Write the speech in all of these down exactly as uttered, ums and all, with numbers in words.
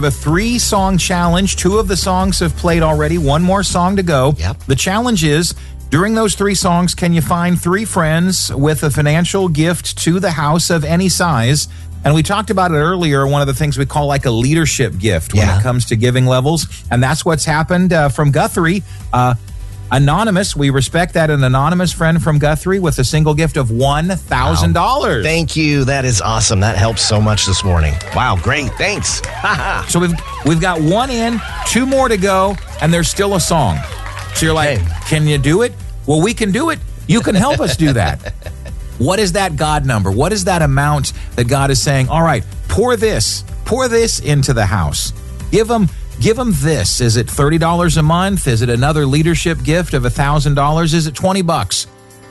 a three-song challenge. Two of the songs have played already. One more song to go. Yep. The challenge is, during those three songs, can you find three friends with a financial gift to the house of any size? And we talked about it earlier, one of the things we call like a leadership gift when Yeah. it comes to giving levels. And that's what's happened uh, from Guthrie. Uh, anonymous, we respect that, an anonymous friend from Guthrie with a single gift of one thousand dollars. Thank you. That is awesome. That helps so much this morning. Wow, great. Thanks. So we've we've got one in, two more to go, and there's still a song. So you're like, Okay. can you do it? Well, we can do it. You can help us do that. What is that God number? What is that amount that God is saying, all right, pour this, pour this into the house. Give them, give them this. Is it thirty dollars a month? Is it another leadership gift of one thousand dollars? Is it twenty bucks?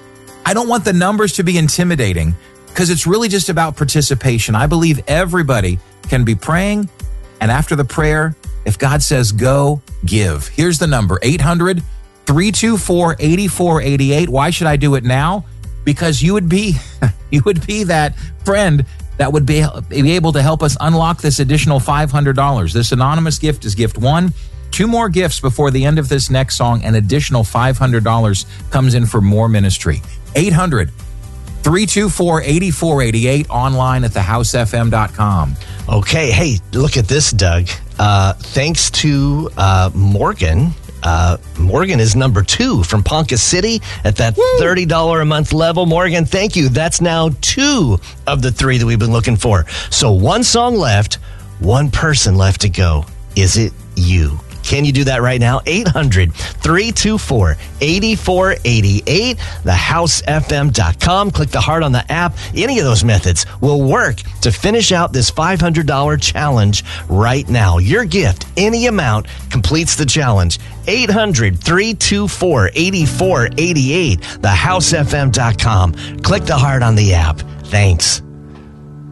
I don't want the numbers to be intimidating because it's really just about participation. I believe everybody can be praying, and after the prayer, if God says go, give. Here's the number, eight hundred, three two four, eight four eight eight. Why should I do it now? Because you would be you would be that friend that would be, be able to help us unlock this additional five hundred dollars. This anonymous gift is gift one. Two more gifts before the end of this next song. An additional five hundred dollars comes in for more ministry. eight hundred, three two four, eight four eight eight, online at the house f m dot com. Okay. Hey, look at this, Doug. Uh, thanks to uh, Morgan. Uh, Morgan is number two from Ponca City at that thirty dollars a month level. Morgan, thank you. That's now two of the three that we've been looking for. So one song left, one person left to go. Is it you? Can you do that right now? eight hundred, three two four, eight four eight eight, the house f m dot com. Click the heart on the app. Any of those methods will work to finish out this five hundred dollars challenge right now. Your gift, any amount, completes the challenge. eight hundred, three two four, eight four eight eight, the house f m dot com. Click the heart on the app. Thanks.